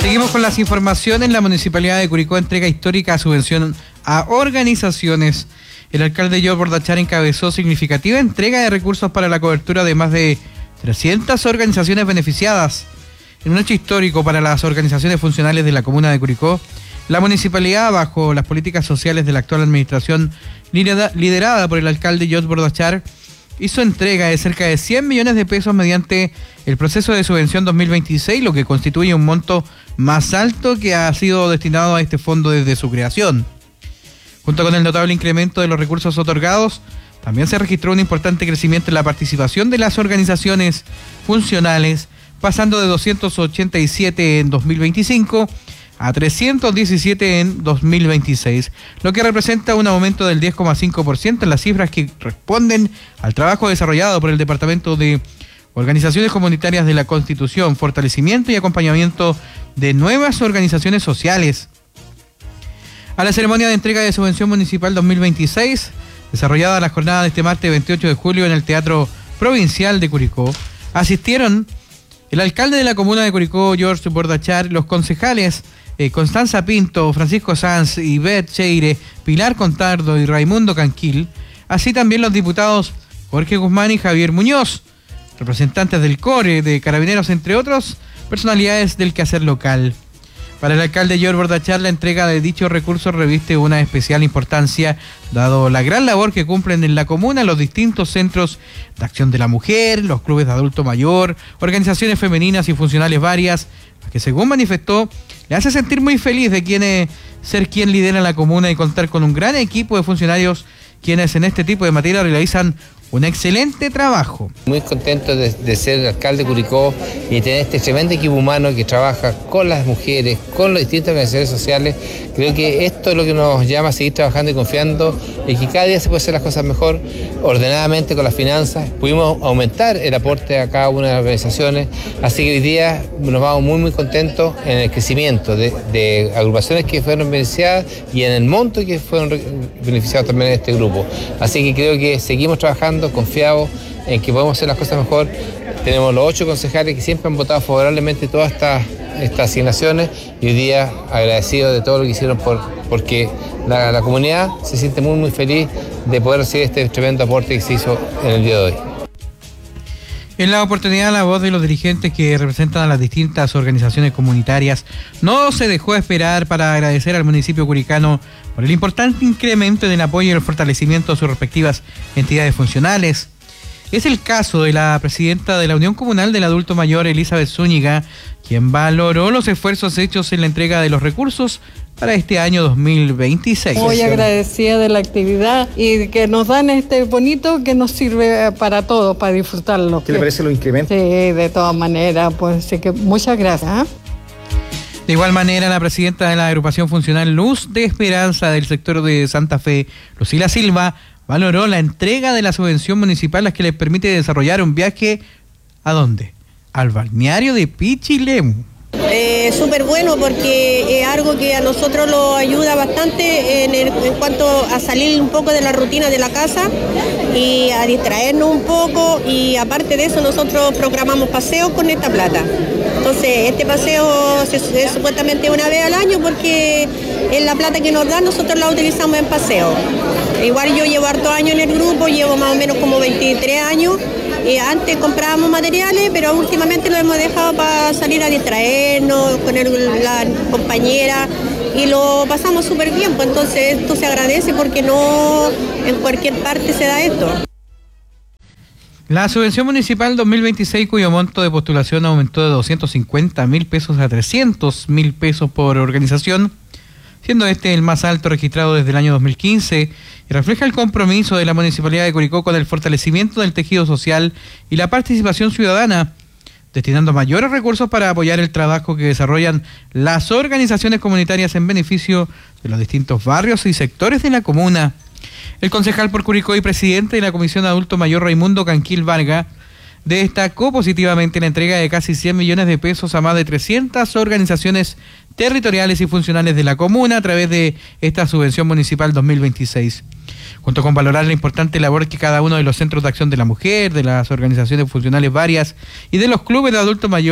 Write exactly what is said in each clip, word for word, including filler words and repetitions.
Seguimos con las informaciones. La Municipalidad de Curicó entrega histórica subvención a organizaciones. El alcalde George Bordachar encabezó significativa entrega de recursos para la cobertura de más de trescientas organizaciones beneficiadas. En un hecho histórico para las organizaciones funcionales de la comuna de Curicó, la municipalidad, bajo las políticas sociales de la actual administración liderada por el alcalde George Bordachar, hizo entrega de cerca de cien millones de pesos mediante el proceso de subvención dos mil veintiséis, lo que constituye un monto más alto que ha sido destinado a este fondo desde su creación. Junto con el notable incremento de los recursos otorgados, también se registró un importante crecimiento en la participación de las organizaciones funcionales, pasando de doscientos ochenta y siete en dos mil veinticinco a trescientos diecisiete en dos mil veintiséis, lo que representa un aumento del diez coma cinco por ciento en las cifras que responden al trabajo desarrollado por el Departamento de Organizaciones Comunitarias de la Constitución, fortalecimiento y acompañamiento de nuevas organizaciones sociales. A la ceremonia de entrega de subvención municipal dos mil veintiséis, desarrollada la jornada de este martes veintiocho de julio en el Teatro Provincial de Curicó, asistieron el alcalde de la comuna de Curicó, George Bordachar, los concejales eh, Constanza Pinto, Francisco Sanz, Ivette Cheire, Pilar Contardo y Raimundo Canquil, así también los diputados Jorge Guzmán y Javier Muñoz, representantes del CORE, de Carabineros, entre otros personalidades del quehacer local. Para el alcalde George Bordachar, la entrega de dichos recursos reviste una especial importancia, dado la gran labor que cumplen en la comuna los distintos centros de acción de la mujer, los clubes de adulto mayor, organizaciones femeninas y funcionales varias, que según manifestó, le hace sentir muy feliz de quien, ser quien lidera la comuna y contar con un gran equipo de funcionarios quienes en este tipo de materia realizan un excelente trabajo. Muy contento de, de ser alcalde de Curicó y tener este tremendo equipo humano que trabaja con las mujeres, con las distintas organizaciones sociales. Creo que esto es lo que nos llama a seguir trabajando y confiando en que cada día se puede hacer las cosas mejor, ordenadamente con las finanzas. Pudimos aumentar el aporte a cada una de las organizaciones, así que hoy día nos vamos muy muy contentos en el crecimiento de, de agrupaciones que fueron beneficiadas y en el monto que fueron beneficiados también en este grupo. Así que creo que seguimos trabajando confiados en que podemos hacer las cosas mejor. Tenemos los ocho concejales que siempre han votado favorablemente todas estas, estas asignaciones y hoy día agradecidos de todo lo que hicieron por, porque la, la comunidad se siente muy muy feliz de poder recibir este tremendo aporte que se hizo en el día de hoy. En la oportunidad, la voz de los dirigentes que representan a las distintas organizaciones comunitarias no se dejó esperar para agradecer al municipio curicano por el importante incremento en el apoyo y el fortalecimiento de sus respectivas entidades funcionales. Es el caso de la presidenta de la Unión Comunal del Adulto Mayor, Elizabeth Zúñiga, quien valoró los esfuerzos hechos en la entrega de los recursos para este año dos mil veintiséis. Muy agradecida de la actividad y que nos dan este bonito que nos sirve para todos, para disfrutarlo. ¿Qué le parece los incrementos? Sí, de todas maneras, pues sí que muchas gracias. ¿eh? De igual manera, la presidenta de la agrupación funcional Luz de Esperanza del sector de Santa Fe, Lucila Silva, valoró la entrega de la subvención municipal, la que le permite desarrollar un viaje, ¿a dónde? Al balneario de Pichilemu. Eh, súper bueno porque es algo que a nosotros nos ayuda bastante en, el, en cuanto a salir un poco de la rutina de la casa y a distraernos un poco, y aparte de eso nosotros programamos paseos con esta plata. Entonces este paseo es, es supuestamente una vez al año porque es la plata que nos dan, nosotros la utilizamos en paseo. Igual yo llevo harto años en el grupo, llevo más o menos como veintitrés años. Eh, antes comprábamos materiales, pero últimamente lo hemos dejado para salir a distraernos con el, la compañera y lo pasamos súper bien, pues entonces esto se agradece porque no en cualquier parte se da esto. La subvención municipal dos mil veintiséis, cuyo monto de postulación aumentó de doscientos cincuenta mil pesos a trescientos mil pesos por organización, siendo este el más alto registrado desde el año dos mil quince, y refleja el compromiso de la Municipalidad de Curicó con el fortalecimiento del tejido social y la participación ciudadana, destinando mayores recursos para apoyar el trabajo que desarrollan las organizaciones comunitarias en beneficio de los distintos barrios y sectores de la comuna. El concejal por Curicó y presidente de la Comisión de Adulto Mayor, Raimundo Canquil Vargas, destacó positivamente la entrega de casi cien millones de pesos a más de trescientas organizaciones territoriales y funcionales de la comuna a través de esta subvención municipal dos mil veintiséis. Junto con valorar la importante labor que cada uno de los centros de acción de la mujer, de las organizaciones funcionales varias y de los clubes de adulto mayor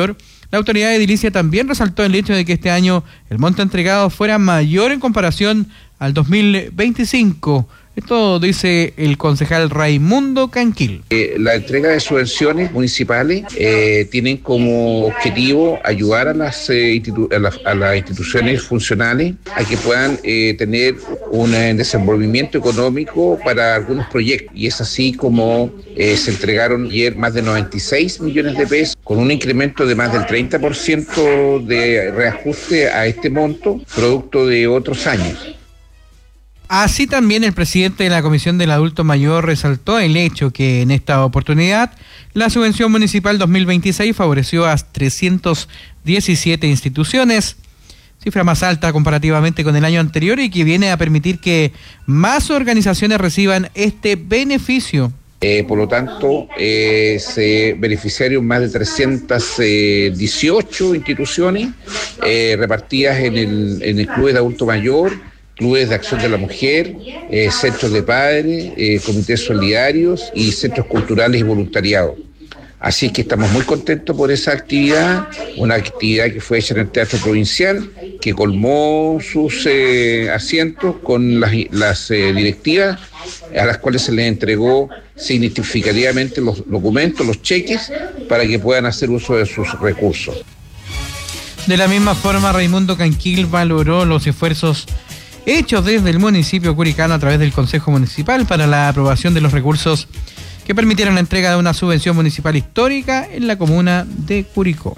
La autoridad edilicia también resaltó el hecho de que este año el monto entregado fuera mayor en comparación al dos mil veinticinco. Esto dice el concejal Raimundo Canquil. Eh, la entrega de subvenciones municipales eh, tienen como objetivo ayudar a las, eh, institu- a, la, a las instituciones funcionales a que puedan eh, tener un eh, desenvolvimiento económico para algunos proyectos. Y es así como eh, se entregaron ayer más de noventa y seis millones de pesos, con un incremento de más del treinta por ciento de reajuste a este monto, producto de otros años. Así también el presidente de la Comisión del Adulto Mayor resaltó el hecho que en esta oportunidad la subvención municipal dos mil veintiséis favoreció a trescientas diecisiete instituciones, cifra más alta comparativamente con el año anterior y que viene a permitir que más organizaciones reciban este beneficio. Eh, por lo tanto, eh, se beneficiaron más de trescientas dieciocho instituciones eh, repartidas en el, en el Club de Adulto Mayor, clubes de acción de la mujer, eh, centros de padres, eh, comités solidarios y centros culturales y voluntariados. Así que estamos muy contentos por esa actividad, una actividad que fue hecha en el Teatro Provincial, que colmó sus eh, asientos con las, las eh, directivas a las cuales se les entregó significativamente los documentos, los cheques, para que puedan hacer uso de sus recursos. De la misma forma, Raimundo Canquil valoró los esfuerzos hechos desde el municipio curicano a través del Consejo Municipal para la aprobación de los recursos que permitieron la entrega de una subvención municipal histórica en la comuna de Curicó.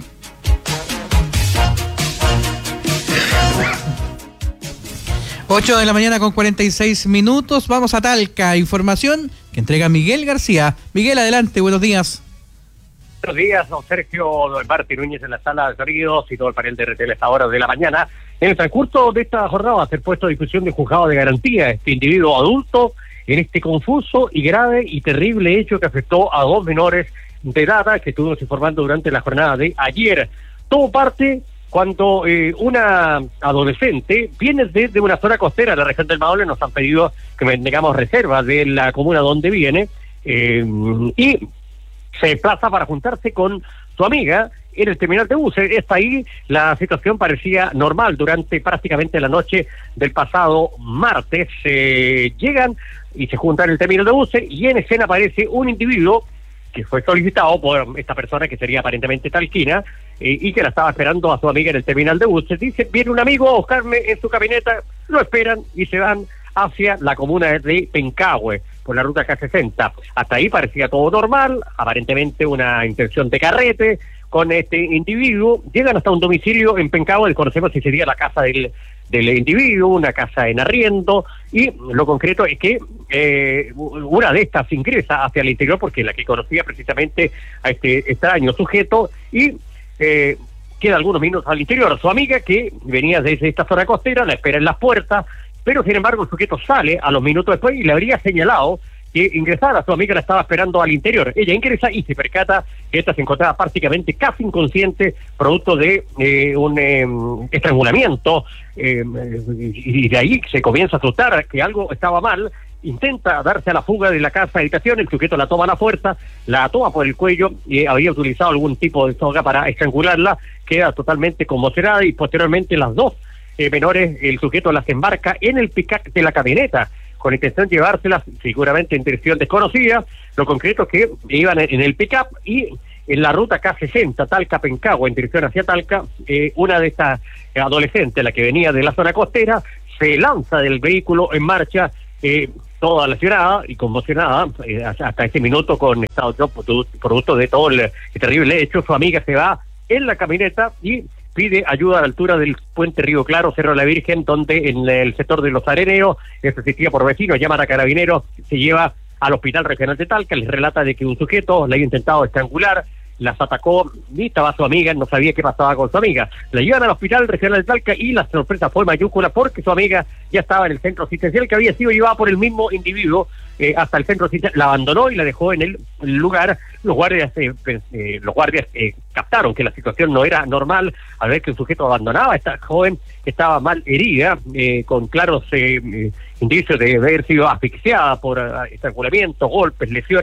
ocho de la mañana con cuarenta y seis minutos, vamos a Talca, información que entrega Miguel García. Miguel, adelante, buenos días. Buenos días, don Sergio, don Martín Núñez en la sala de sonidos y todo el panel de R T L a esta hora de la mañana. En el transcurso de esta jornada va a ser puesto a discusión de juzgado de garantía este individuo adulto en este confuso y grave y terrible hecho que afectó a dos menores de edad que estuvimos informando durante la jornada de ayer. Todo parte cuando eh, una adolescente viene desde una zona costera de la región del Maule. Nos han pedido que tengamos reservas de la comuna donde viene eh, y se desplaza para juntarse con su amiga en el terminal de buses. Está ahí, la situación parecía normal durante prácticamente la noche del pasado martes. Eh, llegan y se juntan en el terminal de buses y en escena aparece un individuo que fue solicitado por esta persona que sería aparentemente talquina eh, y que la estaba esperando a su amiga en el terminal de buses. Dice, viene un amigo a buscarme en su camioneta, lo esperan y se van hacia la comuna de Pencahue por la ruta K sesenta. Hasta ahí parecía todo normal, aparentemente una intención de carrete con este individuo. Llegan hasta un domicilio en Pencahue, desconocemos si sería la casa del, del individuo, una casa en arriendo, y lo concreto es que eh, una de estas ingresa hacia el interior porque la que conocía precisamente a este extraño sujeto y eh, queda algunos minutos al interior. Su amiga, que venía desde esta zona costera, la espera en las puertas, pero sin embargo el sujeto sale a los minutos después y le habría señalado que ingresara. Su amiga la estaba esperando al interior. Ella ingresa y se percata que esta se encontraba prácticamente casi inconsciente, producto de eh, un eh, estrangulamiento, eh, y de ahí se comienza a asustar que algo estaba mal. Intenta darse a la fuga de la casa de habitación, el sujeto la toma a la fuerza, la toma por el cuello y había utilizado algún tipo de soga para estrangularla, queda totalmente conmocionada y posteriormente las dos eh, menores, el sujeto las embarca en el pick-up de la camioneta con intención de llevárselas, seguramente en dirección desconocida. Lo concreto es que iban en el pick-up y en la ruta K sesenta, Talca-Pencahue, en dirección hacia Talca, eh, una de estas adolescentes, la que venía de la zona costera, se lanza del vehículo en marcha, eh, toda lesionada y conmocionada, eh, hasta ese minuto con estado de shock producto de todo el, el terrible hecho. Su amiga se va en la camioneta y pide ayuda a la altura del puente Río Claro, Cerro de la Virgen, donde en el sector de Los Areneros, es asistida por vecinos, llaman a carabineros, se lleva al Hospital Regional de Talca, les relata de que un sujeto la había intentado estrangular, las atacó, y estaba su amiga, no sabía qué pasaba con su amiga. La llevan al Hospital Regional de Talca y la sorpresa fue mayúscula porque su amiga ya estaba en el centro asistencial que había sido llevada por el mismo individuo eh, hasta el centro asistencial. La abandonó y la dejó en el lugar. Los guardias eh, eh, los guardias eh, captaron que la situación no era normal al ver que un sujeto abandonaba a esta joven que estaba mal herida, eh, con claros eh, indicios de haber sido asfixiada por uh, estrangulamiento, golpes, lesiones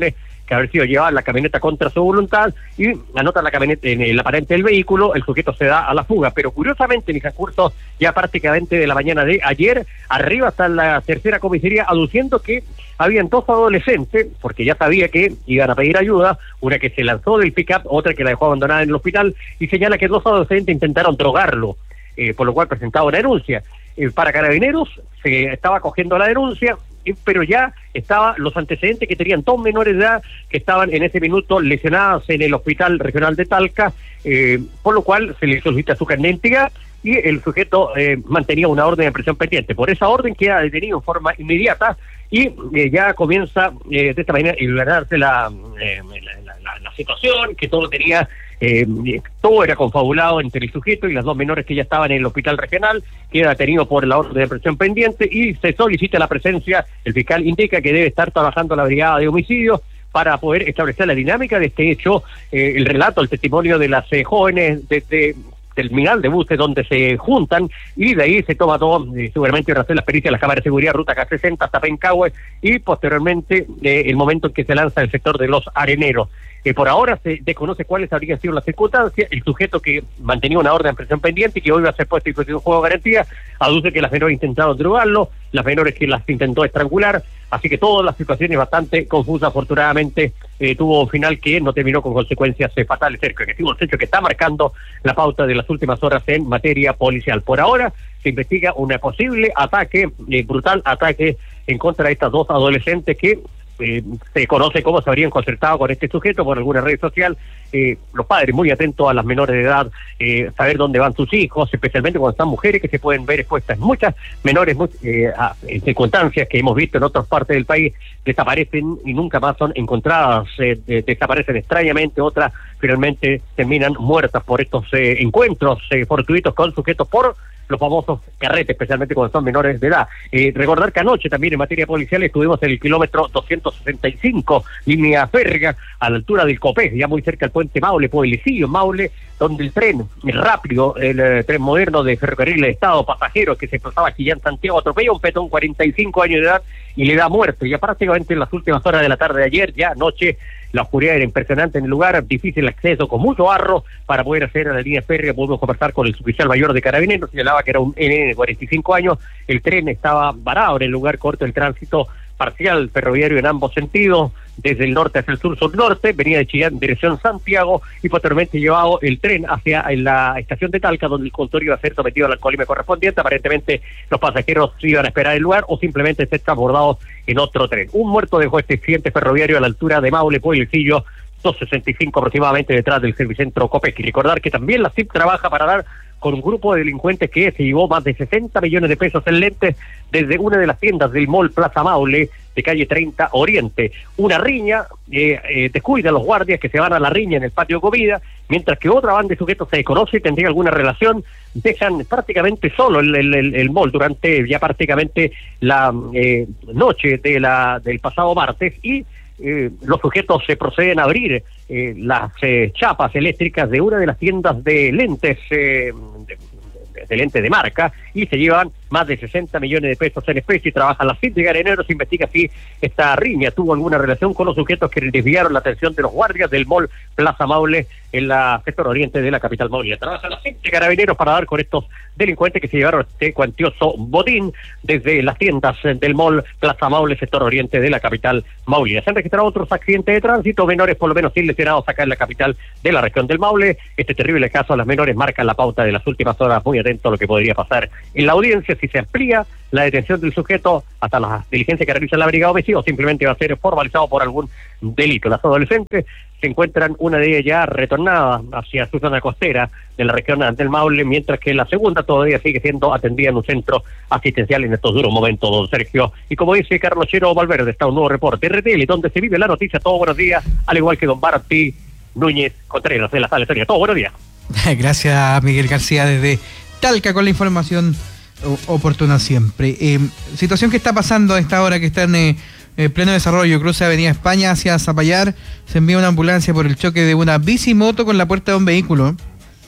que haber sido llevado en la camioneta contra su voluntad, y anota la camioneta en el aparente del vehículo, el sujeto se da a la fuga. Pero curiosamente, en el transcurso ya prácticamente de la mañana de ayer, arriba está la tercera comisaría aduciendo que habían dos adolescentes, porque ya sabía que iban a pedir ayuda, una que se lanzó del pick-up, otra que la dejó abandonada en el hospital, y señala que dos adolescentes intentaron drogarlo, eh, por lo cual presentaba una denuncia. Eh, para Carabineros se estaba cogiendo la denuncia, eh, pero ya estaban los antecedentes que tenían dos menores de edad que estaban en ese minuto lesionadas en el Hospital Regional de Talca, eh, por lo cual se le solicita su carnet de identidad y el sujeto eh, mantenía una orden de prisión pendiente. Por esa orden queda detenido en forma inmediata y eh, ya comienza eh, de esta manera a iluminarse la, eh, la, la, la situación, que todo tenía... Eh, todo era confabulado entre el sujeto y las dos menores que ya estaban en el hospital regional. Queda detenido por la orden de prisión pendiente y se solicita la presencia. El fiscal indica que debe estar trabajando la brigada de homicidios para poder establecer la dinámica de este hecho, eh, el relato, el testimonio de las eh, jóvenes desde terminal de buses donde se juntan, y de ahí se toma todo, eh, seguramente van a hacer las pericias de las cámaras de seguridad, ruta K sesenta hasta Pencahue, y posteriormente eh, el momento en que se lanza el sector de los Areneros. Eh, por ahora se desconoce cuáles habrían sido las circunstancias. El sujeto que mantenía una orden de prisión pendiente y que hoy va a ser puesto en disposición de juego de garantía, aduce que las menores intentaron drogarlo, las menores que las intentó estrangular, así que todas las situaciones bastante confusas. Afortunadamente eh, tuvo un final que no terminó con consecuencias eh, fatales, cerca que sido un hecho que está marcando la pauta de las últimas horas en materia policial. Por ahora se investiga un posible ataque, eh, brutal ataque en contra de estas dos adolescentes que Eh, se conoce cómo se habrían concertado con este sujeto por alguna red social. Eh, los padres muy atentos a las menores de edad, eh, saber dónde van sus hijos, especialmente cuando están mujeres que se pueden ver expuestas. Muchas menores muy, eh, a, en circunstancias que hemos visto en otras partes del país desaparecen y nunca más son encontradas, eh, de, desaparecen extrañamente, otras finalmente terminan muertas por estos eh, encuentros eh, fortuitos con sujetos por los famosos carretes, especialmente cuando son menores de edad. Eh, recordar que anoche también en materia policial estuvimos en el kilómetro doscientos sesenta y cinco, línea férrea, a la altura del Copé, ya muy cerca del puente Maule, Pueblecillo, Maule, donde el tren rápido, el eh, tren moderno de Ferrocarril de Estado, pasajeros, que se pasaba aquí ya en Santiago, atropella a un peatón cuarenta y cinco años de edad y le da muerte. Ya prácticamente en las últimas horas de la tarde de ayer, ya anoche, la oscuridad era impresionante en el lugar, difícil acceso, con mucho barro para poder hacer a la línea férrea. Pudimos conversar con el suboficial mayor de Carabineros, señalaba que era un N N de cuarenta y cinco años, el tren estaba varado en el lugar, corto el tránsito parcial ferroviario en ambos sentidos, desde el norte hacia el sur, sur-norte, venía de Chillán en dirección Santiago, y posteriormente llevado el tren hacia la estación de Talca, donde el conductor iba a ser sometido al alcoholismo correspondiente. Aparentemente los pasajeros iban a esperar el lugar o simplemente ser transbordados en otro tren. Un muerto dejó este accidente ferroviario a la altura de Maule, Pueblecillo, doscientos sesenta y cinco aproximadamente, detrás del Servicentro Copec. Y recordar que también la C I P trabaja para dar con un grupo de delincuentes que se llevó más de sesenta millones de pesos en lentes desde una de las tiendas del mall Plaza Maule de calle treinta Oriente. Una riña, eh, eh, descuida a los guardias que se van a la riña en el patio de comida, mientras que otra banda de sujetos se desconoce y tendría alguna relación, dejan prácticamente solo el, el, el mall durante ya prácticamente la eh, noche de la del pasado martes, y Eh, los sujetos se proceden a abrir eh, las eh, chapas eléctricas de una de las tiendas de lentes eh, de, de, de lentes de marca, y se llevan más de sesenta millones de pesos en especie. Trabajan las C I P de Carabineros, se investiga si esta riña tuvo alguna relación con los sujetos que desviaron la atención de los guardias del mall Plaza Maule en la sector oriente de la capital maulina. Trabajan las C I P de Carabineros para dar con estos delincuentes que se llevaron este cuantioso botín desde las tiendas del mall Plaza Maule, sector oriente de la capital maulina. Se han registrado otros accidentes de tránsito, menores por lo menos sin lesionados acá en la capital de la región del Maule. Este terrible caso a las menores marca la pauta de las últimas horas, muy atento a lo que podría pasar en la audiencia, si se amplía la detención del sujeto hasta la diligencia que realiza la brigada homicidio, o simplemente va a ser formalizado por algún delito. Las adolescentes se encuentran, una de ellas ya retornada hacia su zona costera de la región del Maule, mientras que la segunda todavía sigue siendo atendida en un centro asistencial en estos duros momentos, don Sergio. Y como dice Carlos Chero Valverde, está un nuevo reporte R T L, donde se vive la noticia. Todos buenos días, al igual que don Barty Núñez Contreras de la Sala de Historia. Todos buenos días. Gracias, Miguel García, desde Talca, con la información oportuna siempre. Eh, situación que está pasando a esta hora, que está en eh, eh, pleno desarrollo, cruce Avenida España hacia Zapallar. Se envía una ambulancia por el choque de una bicimoto con la puerta de un vehículo.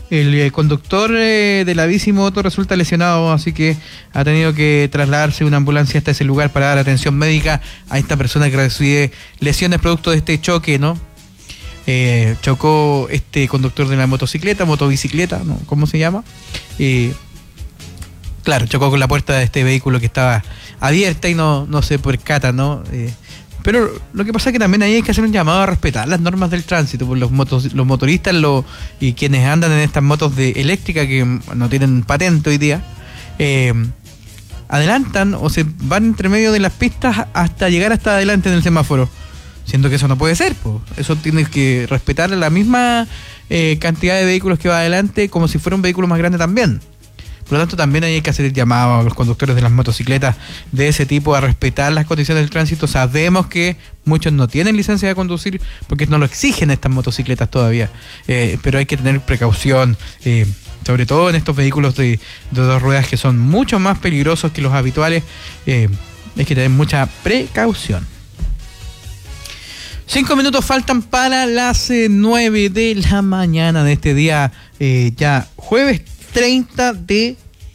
El eh, conductor eh, de la bicimoto resulta lesionado, así que ha tenido que trasladarse una ambulancia hasta ese lugar para dar atención médica a esta persona que recibe lesiones producto de este choque, ¿no? Eh, chocó este conductor de la motocicleta, motobicicleta, ¿no? ¿Cómo se llama? Eh, claro, chocó con la puerta de este vehículo que estaba abierta y no, no se percata, ¿no? Eh, Pero lo que pasa es que también ahí hay que hacer un llamado a respetar las normas del tránsito, por los motos, los motoristas lo, y quienes andan en estas motos de eléctrica que no tienen patente hoy día, eh, adelantan o se van entre medio de las pistas hasta llegar hasta adelante en el semáforo, siendo que eso no puede ser, pues. Eso tienes que respetar la misma eh, cantidad de vehículos que va adelante como si fuera un vehículo más grande también. Por lo tanto, también hay que hacer el llamado a los conductores de las motocicletas de ese tipo a respetar las condiciones del tránsito. Sabemos que muchos no tienen licencia de conducir porque no lo exigen estas motocicletas todavía, eh, pero hay que tener precaución, eh, sobre todo en estos vehículos de, de dos ruedas que son mucho más peligrosos que los habituales. Eh, hay que tener mucha precaución. Cinco minutos faltan para las eh, nueve de la mañana de este día, eh, ya jueves treinta de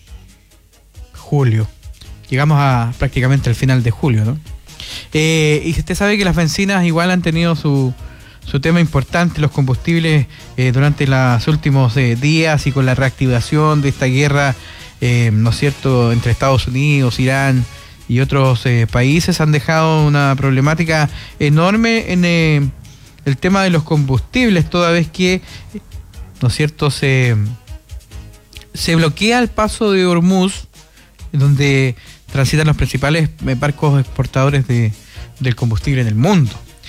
julio. Llegamos a prácticamente al final de julio, ¿no? Eh, y usted sabe que las bencinas igual han tenido su, su tema importante, los combustibles, eh, durante los últimos eh, días y con la reactivación de esta guerra, eh, ¿no es cierto?, entre Estados Unidos, Irán y otros eh, países, han dejado una problemática enorme en eh, el tema de los combustibles, toda vez que, ¿no es cierto?, se... se bloquea el paso de Hormuz, donde transitan los principales barcos exportadores de, del combustible en el mundo.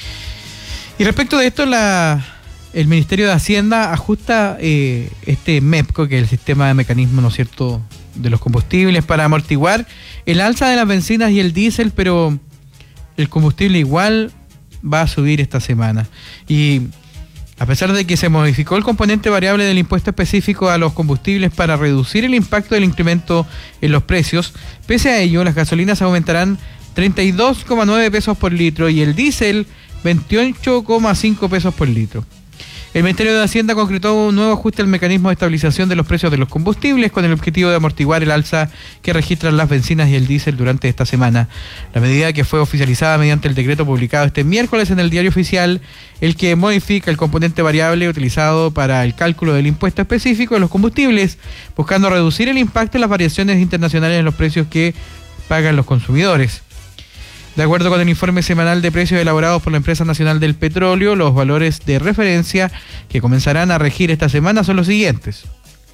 Y respecto de esto, la, el Ministerio de Hacienda ajusta eh, este MEPCO, que es el sistema de mecanismo, ¿no es cierto?, de los combustibles, para amortiguar el alza de las bencinas y el diésel, pero el combustible igual va a subir esta semana. Y a pesar de que se modificó el componente variable del impuesto específico a los combustibles para reducir el impacto del incremento en los precios, pese a ello, las gasolinas aumentarán treinta y dos coma nueve pesos por litro y el diésel veintiocho coma cinco pesos por litro. El Ministerio de Hacienda concretó un nuevo ajuste al mecanismo de estabilización de los precios de los combustibles con el objetivo de amortiguar el alza que registran las bencinas y el diésel durante esta semana. La medida, que fue oficializada mediante el decreto publicado este miércoles en el Diario Oficial, el que modifica el componente variable utilizado para el cálculo del impuesto específico de los combustibles, buscando reducir el impacto en las variaciones internacionales en los precios que pagan los consumidores. De acuerdo con el informe semanal de precios elaborados por la Empresa Nacional del Petróleo, los valores de referencia que comenzarán a regir esta semana son los siguientes.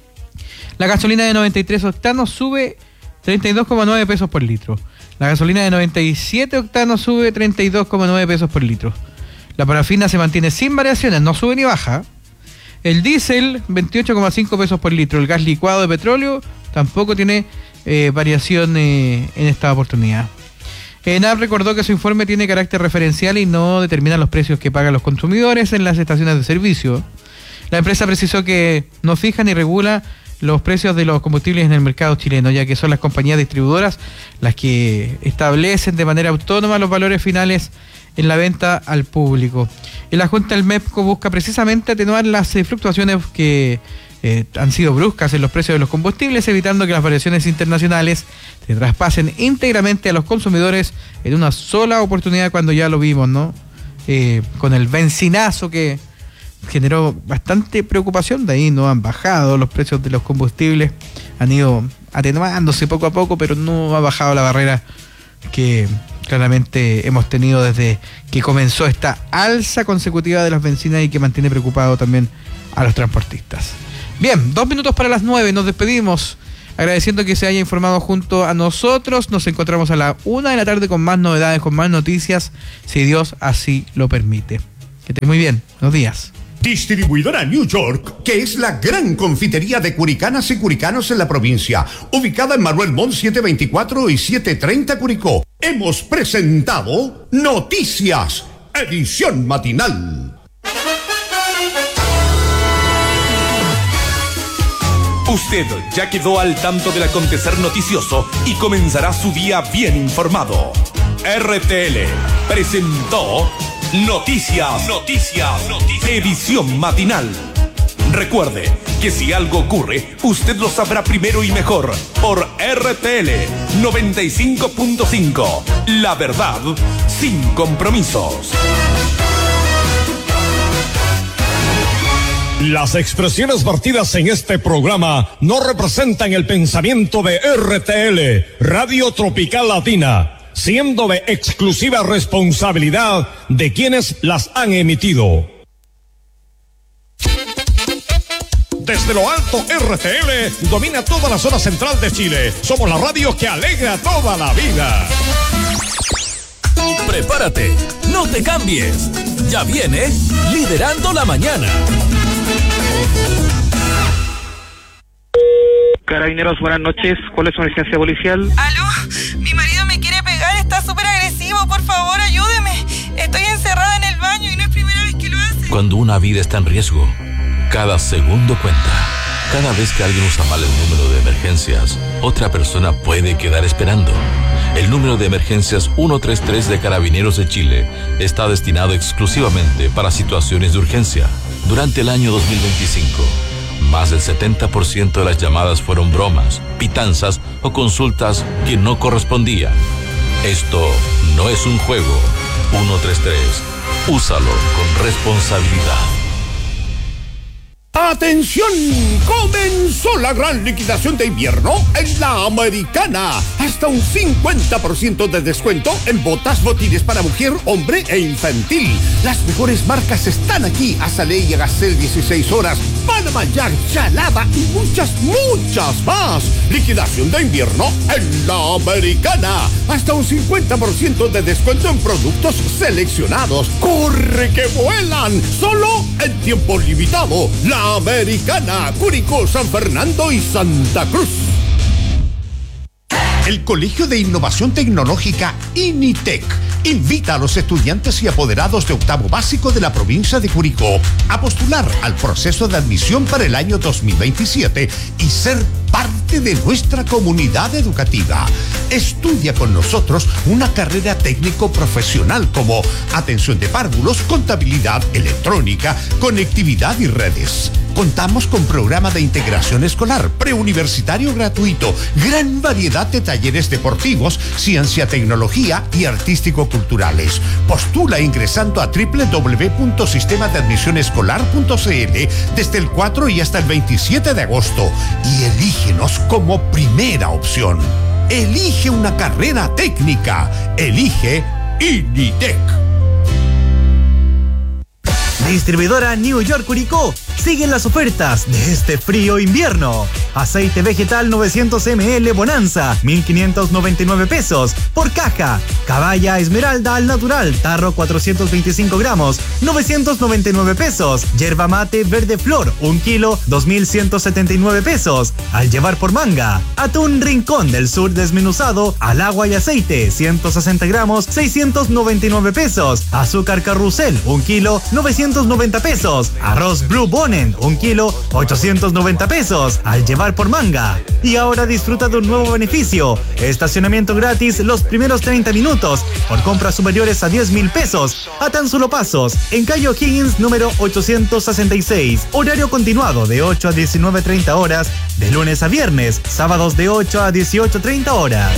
La gasolina de noventa y tres octanos sube treinta y dos coma nueve pesos por litro. La gasolina de noventa y siete octanos sube treinta y dos coma nueve pesos por litro. La parafina se mantiene sin variaciones, no sube ni baja. El diésel, veintiocho coma cinco pesos por litro. El gas licuado de petróleo tampoco tiene eh, variación eh, en esta oportunidad. ENAP recordó que su informe tiene carácter referencial y no determina los precios que pagan los consumidores en las estaciones de servicio. La empresa precisó que no fija ni regula los precios de los combustibles en el mercado chileno, ya que son las compañías distribuidoras las que establecen de manera autónoma los valores finales en la venta al público. La Junta del MEPCO busca precisamente atenuar las eh, fluctuaciones que eh, han sido bruscas en los precios de los combustibles, evitando que las variaciones internacionales se traspasen íntegramente a los consumidores en una sola oportunidad, cuando ya lo vimos, ¿no? Eh, con el bencinazo que generó bastante preocupación, de ahí no han bajado los precios de los combustibles, han ido atenuándose poco a poco, pero no ha bajado la barrera que claramente hemos tenido desde que comenzó esta alza consecutiva de las bencinas y que mantiene preocupado también a los transportistas. Bien, dos minutos para las nueve, nos despedimos agradeciendo que se haya informado junto a nosotros. Nos encontramos a la una de la tarde con más novedades, con más noticias, si Dios así lo permite. Que esté muy bien, buenos días. Distribuidora New York, que es la gran confitería de curicanas y curicanos en la provincia, ubicada en Manuel Montt setecientos veinticuatro y setecientos treinta Curicó. Hemos presentado Noticias, edición matinal. Usted ya quedó al tanto del acontecer noticioso y comenzará su día bien informado. R T L presentó Noticias, Noticias, Noticias, edición matinal. Recuerde que si algo ocurre, usted lo sabrá primero y mejor por R T L noventa y cinco punto cinco. La verdad, sin compromisos. Las expresiones vertidas en este programa no representan el pensamiento de R T L, Radio Tropical Latina, siendo de exclusiva responsabilidad de quienes las han emitido. Desde lo alto, R T L domina toda la zona central de Chile. Somos la radio que alegra toda la vida. Prepárate, no te cambies. Ya viene Liderando la Mañana. Carabineros, buenas noches. ¿Cuál es su emergencia policial? Aló, mi marido me quiere pegar, está súper agresivo, por favor, ayúdeme. Estoy encerrada en el baño y no es primera vez que lo hace. Cuando una vida está en riesgo, cada segundo cuenta. Cada vez que alguien usa mal el número de emergencias, otra persona puede quedar esperando. El número de emergencias ciento treinta y tres de Carabineros de Chile está destinado exclusivamente para situaciones de urgencia. Durante el año dos mil veinticinco, más del setenta por ciento de las llamadas fueron bromas, pitanzas o consultas que no correspondían. Esto no es un juego. ciento treinta y tres. Úsalo con responsabilidad. ¡Atención! Comenzó la gran liquidación de invierno en La Americana. Hasta un cincuenta por ciento de descuento en botas, botines para mujer, hombre e infantil. Las mejores marcas están aquí. Azalea y Agacel dieciséis horas, Panama Jack, Chalada y muchas, muchas más. Liquidación de invierno en La Americana. Hasta un cincuenta por ciento de descuento en productos seleccionados. ¡Corre que vuelan! Solo en tiempo limitado. La Americana, Curicó, San Fernando y Santa Cruz. El Colegio de Innovación Tecnológica INITEC invita a los estudiantes y apoderados de octavo básico de la provincia de Curicó a postular al proceso de admisión para el año dos mil veintisiete y ser parte de nuestra comunidad educativa. Estudia con nosotros una carrera técnico-profesional como atención de párvulos, contabilidad electrónica, conectividad y redes. Contamos con programa de integración escolar, preuniversitario gratuito, gran variedad de talleres deportivos, ciencia, tecnología y artístico-culturales. Postula ingresando a doble u doble u doble u punto sistema de admisión escolar punto c l desde el cuatro y hasta el veintisiete de agosto y elígenos como primera opción. Elige una carrera técnica. Elige INITEC. Distribuidora New York Curicó. Siguen las ofertas de este frío invierno. Aceite vegetal novecientos mililitros Bonanza, mil quinientos noventa y nueve pesos por caja. Caballa Esmeralda al natural, tarro cuatrocientos veinticinco gramos, novecientos noventa y nueve pesos. Yerba mate verde flor, un kilo, dos mil ciento setenta y nueve pesos. Al llevar por manga. Atún Rincón del Sur desmenuzado, al agua y aceite, ciento sesenta gramos, seiscientos noventa y nueve pesos. Azúcar Carrusel, un kilo, novecientos noventa pesos. Arroz Blue Bonnet, un kilo, ochocientos noventa pesos. Al llevar por manga. Y ahora disfruta de un nuevo beneficio. Estacionamiento gratis los primeros treinta minutos por compras superiores a diez mil pesos. A tan solo pasos. En calle O'Higgins número ochocientos sesenta y seis. Horario continuado de ocho a diecinueve treinta horas. De lunes a viernes. Sábados de ocho a dieciocho treinta horas.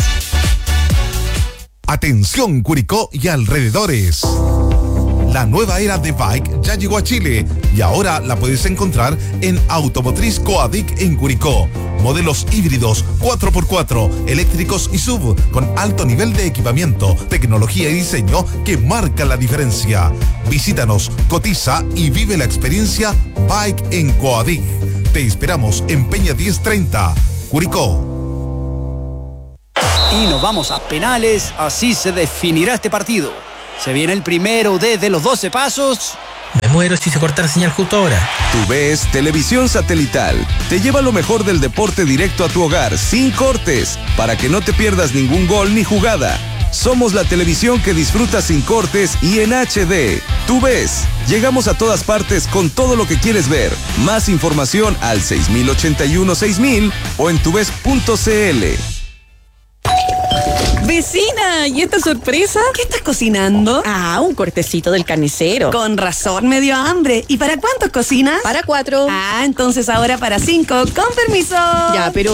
Atención Curicó y alrededores. La nueva era de bike ya llegó a Chile y ahora la puedes encontrar en Automotriz Coadic en Curicó. Modelos híbridos cuatro por cuatro, eléctricos y sub, con alto nivel de equipamiento, tecnología y diseño que marca la diferencia. Visítanos, cotiza y vive la experiencia Bike en Coadic. Te esperamos en Peña diez treinta, Curicó. Y nos vamos a penales, así se definirá este partido. Se viene el primero desde los doce pasos. Me muero si se corta la señal justo ahora. TUVES Televisión Satelital te lleva lo mejor del deporte directo a tu hogar, sin cortes, para que no te pierdas ningún gol ni jugada. Somos la televisión que disfrutas sin cortes y en H D. TUVES. Llegamos a todas partes con todo lo que quieres ver. Más información al seis mil ochenta y uno seis mil o en tuves punto c l. Vecina, ¿y esta sorpresa? ¿Qué estás cocinando? Ah, un cortecito del carnicero. Con razón me dio hambre. ¿Y para cuántos cocinas? Para cuatro. Ah, entonces ahora para cinco. Con permiso. Ya, pero